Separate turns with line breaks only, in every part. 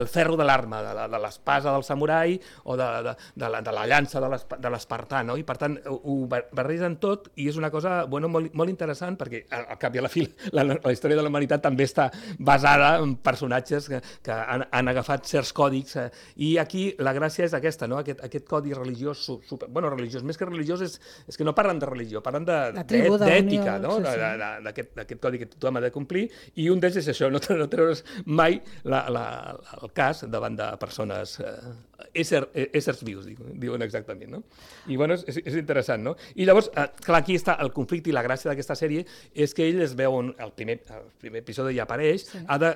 ferro de l'arma, de l'espasa del samurai o de la llança de l'espartà, no? I per tant ho barregen tot i és una cosa molt interessant perquè al cap i a la fi la història de la humanitat també està basada en personatges que han agafat certs còdics i aquí la gràcia és aquesta, no? Aquest codi religiós, religiós, més que religiós és que no parlen de religió, parlen d'ètica, no? D'aquest codi que tothom ha de complir i un d'ells és això, no treure's mai el cas davant de persones, éssers vius, diuen exactament, no? I, és interessant, no? I llavors, clar, aquí està el conflicte i la gràcia d'aquesta sèrie és que ell es veu, el primer episodi ja apareix, ha de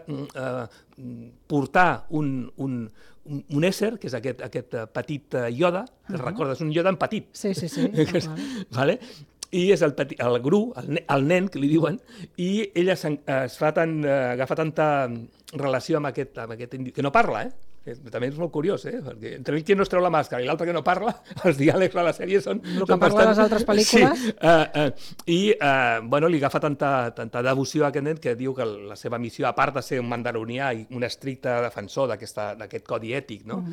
portar un ésser, que és aquest petit Yoda, que recordes, un Yoda en petit.
Sí.
Vale? I és el Gru, el nen, que li diuen, i ella agafa tanta relació amb aquest individu, que no parla, també és molt curiós, perquè entre ell que no es treu la màscara i l'altre que no parla, els diàlegs de la sèrie són...
El que parla a les altres pel·lícules.
Sí, i li agafa tanta devoció a aquest nen que diu que la seva missió, a part de ser un mandaronià i un estricte defensor d'aquest codi ètic, no?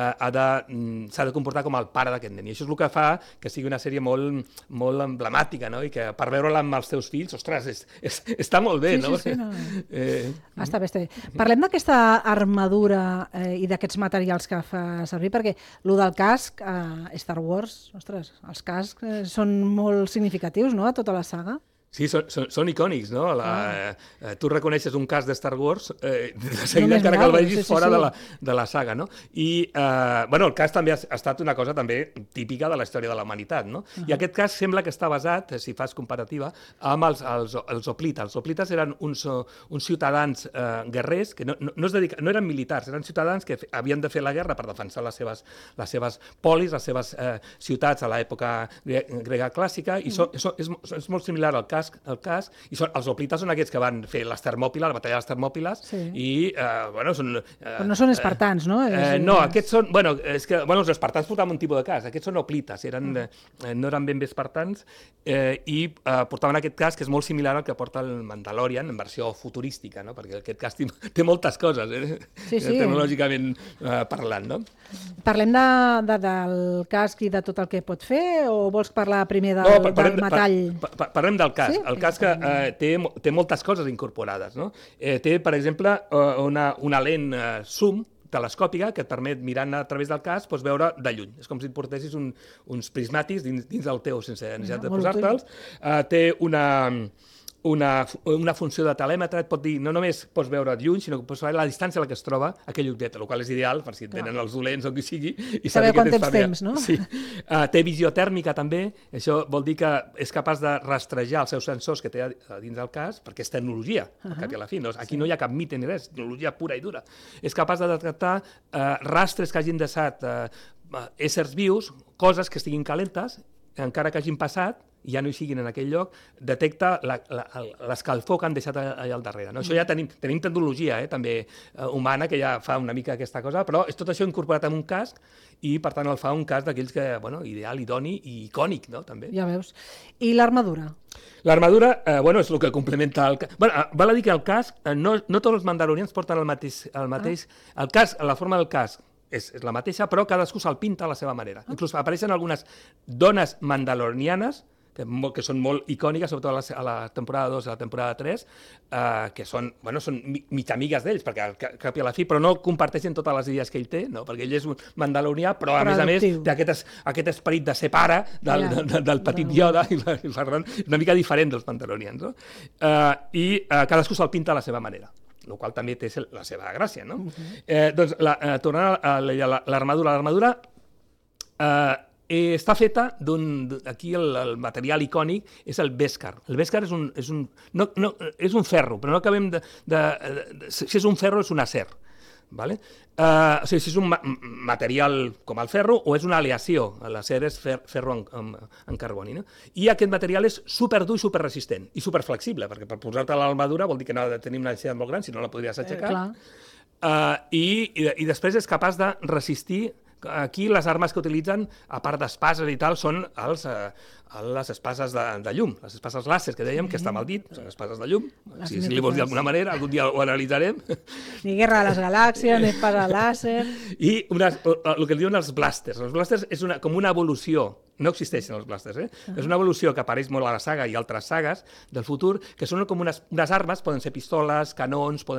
S'ha de comportar com el pare d'aquest nen. I això és el que fa que sigui una sèrie molt emblemàtica, no? I que per veure-la amb els teus fills, ostres, està molt bé, no?
Sí. Està bé. Parlem d'aquesta armadura i d'aquests materials que fa servir, perquè el del casc, Star Wars, ostres, els cascs són molt significatius, no?, a tota la saga.
Sí, són icònics, no? Tu reconeixes un cas de Star Wars de seguida, encara que el vegis fora de la saga, no? I, el cas també ha estat una cosa també típica de la història de la humanitat, no? I aquest cas sembla que està basat, si fas comparativa, amb els hoplites. Els hoplites eren uns ciutadans guerrers que no eren militars, eren ciutadans que havien de fer la guerra per defensar les seves polis, les seves ciutats a l'època grega clàssica, i és molt similar al cas, i els hoplites són aquests que van fer la batalla de les Termòpiles, i, són...
Però no són espartans, no?
No, aquests són... és que els espartans portaven un tipus de casc, aquests són hoplites, no eren ben bé espartans, i portaven aquest casc que és molt similar al que porta el Mandalorian, en versió futurística, no? Perquè aquest casc té moltes coses, tecnològicament parlant, no?
Parlem del casc i de tot el que pot fer, o vols parlar primer del metall?
Parlem del casc. El casc té moltes coses incorporades, no? Té, per exemple, una lent zoom telescòpica que et permet, mirant a través del casc, veure de lluny. És com si et portessis uns prismàtics dins del teu, sense necessitat de posar-te'ls. Té una funció de telèmetre, et pot dir, no només pots veure lluny, sinó que pots veure la distància a la que es troba aquell objecte, el qual és ideal per si et venen els dolents o qui sigui.
Saber quant temps, no?
Sí. Té visió tèrmica també, això vol dir que és capaç de rastrejar els seus sensors que té dins del casc, perquè és tecnologia, al cap i a la fi. Aquí no hi ha cap mite ni res, tecnologia pura i dura. És capaç de detectar rastres que hagin deixat éssers vius, coses que estiguin calentes, encara que hagin passat, ja no hi siguin en aquell lloc, detecta l'escalfor que han deixat allà al darrere. Això ja tenim tecnologia també humana que ja fa una mica aquesta cosa, però és tot això incorporat en un casc i, per tant, el fa un casc d'aquells que, ideal, idoni i icònic, no?, també.
Ja veus. I l'armadura?
L'armadura, és el que complementa el casc. Val a dir que el casc, no tots els mandalorians porten el mateix. El casc, la forma del casc, és la mateixa, però cadascú se'l pinta a la seva manera. Inclús apareixen algunes dones mandalorianes que són molt icòniques, sobretot a la temporada 2 i a la temporada 3, que són mig amigues d'ells, perquè al cap i a la fi, però no comparteixen totes les idees que ell té, no? Perquè ell és un mandalorià, però a més té aquest esperit de ser pare del petit Yoda, i per tant, una mica diferent dels mandalorians, no? I cadascú se'l pinta a la seva manera, el qual també té la seva gràcia, no? Doncs, tornant a l'armadura, està feta aquí el material icònic és el Beskar. El Beskar és un ferro, però no acabem si és un ferro és un acer. O sigui, si és un material com el ferro o és una aleació. L'acer és ferro en carboni. I aquest material és superdur i superresistent i superflexible, perquè per posar-te l'armadura vol dir que no ha de tenir una densitat molt gran, si no la podries aixecar. I després és capaç de resistir Aquí les armes que utilitzen, a part d'espases i tal, són les espases de llum, les espases làser, que dèiem, que està mal dit, són espases de llum. Si li vols dir d'alguna manera, algun dia ho analitzarem.
Ni Guerra de les Galàxies, ni espasa làser...
I el que diuen els blasters. Els blasters és com una evolució. No existeixen els blasters, És una evolució que apareix molt a la saga i altres sagues del futur, que són com unes armes, poden ser pistoles, canons, poden